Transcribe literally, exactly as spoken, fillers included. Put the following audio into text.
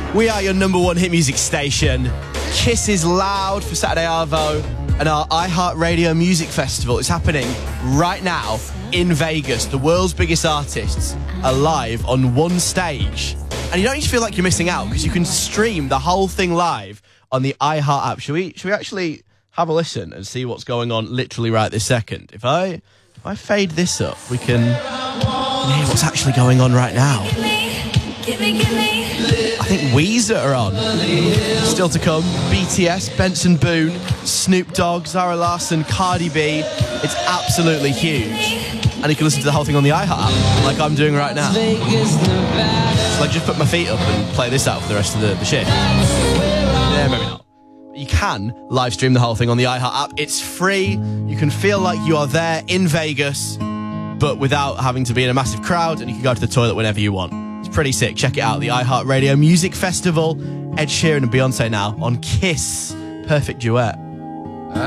We are your number one hit music station. Kiss is loud for Saturday Arvo and our iHeartRadio Music Festival is happening right now in Vegas. The world's biggest artists are live on one stage. And you don't need to feel like you're missing out because you can stream the whole thing live on the iHeart app. Should we, should we actually have a listen and see what's going on literally right this second? If I, if I fade this up, we can, we can hear what's actually going on right now. I think Weezer are on. Still to come, B T S, Benson Boone, Snoop Dogg, Zara Larsson, Cardi B. It's absolutely huge. And you can listen to the whole thing on the iHeart app, like I'm doing right now. So I just put my feet up and play this out for the rest of the, the shift. Yeah, maybe not. You can live stream the whole thing on the iHeart app. It's free. You can feel like you are there in Vegas, but without having to be in a massive crowd, and you can go to the toilet whenever you want. It's pretty sick. Check it out. The iHeartRadio Music Festival. Ed Sheeran and Beyonce now on Kiss. Perfect duet.